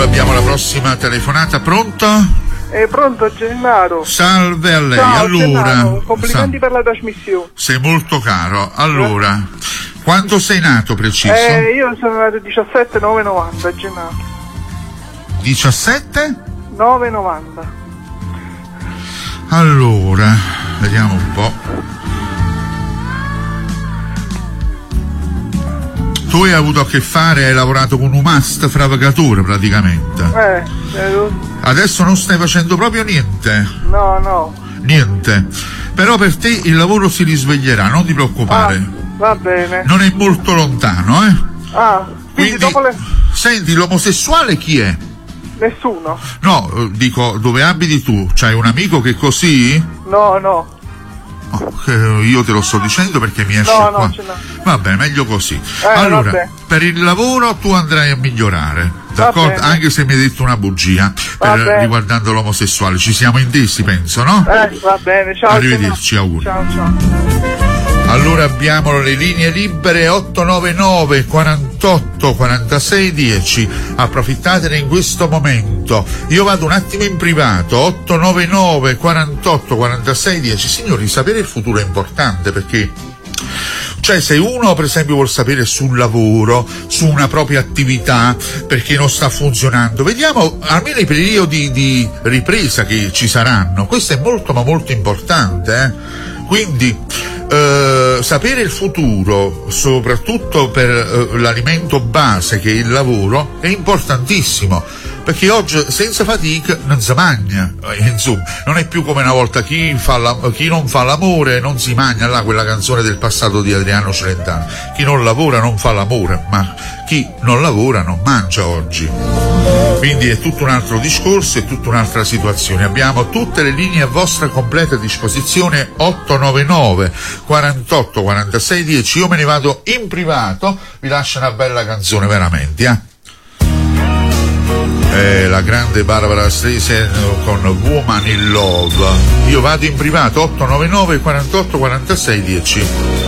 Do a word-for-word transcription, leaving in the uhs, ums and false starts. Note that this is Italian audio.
abbiamo la prossima telefonata. Pronto? È pronto, Gennaro. Salve a lei. Ciao, allora, Gennaro, complimenti sa- per la trasmissione. sei molto caro. Allora, eh. quando sei nato preciso? Eh, io sono nato il diciassette nove novanta, Gennaro. diciassette? nove novanta. Allora, vediamo un po'. Tu hai avuto a che fare, hai lavorato con un must fravagatore praticamente. Eh, eh, Adesso non stai facendo proprio niente. no, no. Niente. Però per te il lavoro si risveglierà, non ti preoccupare. Ah, va bene. Non è molto lontano, eh? Ah, quindi, Quindi, dopo le... senti, l'omosessuale chi è? Nessuno. No, eh, dico, dove abiti tu? C'hai un amico che è così? No, no. Oh, che io te lo sto dicendo perché mi esce No, qua. no, ce l'ho. Va bene, meglio così. Eh, allora, vabbè. per il lavoro tu andrai a migliorare, d'accordo? bene. Anche se mi hai detto una bugia Va per, bene. riguardando l'omosessuale. Ci siamo intesi, penso, no? Eh, va bene, ciao. Arrivederci, auguri. Ciao, ciao. Allora abbiamo le linee libere otto nove nove quarantotto quarantasei dieci. Approfittatene in questo momento. Io vado un attimo in privato. otto nove nove quarantotto quarantasei dieci. Signori, sapere il futuro è importante, perché cioè se uno per esempio vuol sapere sul lavoro, su una propria attività, perché non sta funzionando, vediamo almeno i periodi di ripresa che ci saranno. Questo è molto ma molto importante, eh? Quindi eh, sapere il futuro, soprattutto per eh, l'alimento base che è il lavoro, è importantissimo, perché oggi senza fatica non si mangia, eh, insomma, non è più come una volta: chi, fa la, chi non fa l'amore non si mangia, là quella canzone del passato di Adriano Celentano. Chi non lavora non fa l'amore, ma chi non lavora non mangia oggi. Quindi è tutto un altro discorso, è tutta un'altra situazione. Abbiamo tutte le linee a vostra completa disposizione. Otto nove nove quarantotto quarantasei dieci. Io me ne vado in privato, vi lascio una bella canzone veramente, eh? Eh, la grande Barbara Streisand con Woman in Love. Io vado in privato. Otto nove nove quarantotto quarantasei dieci.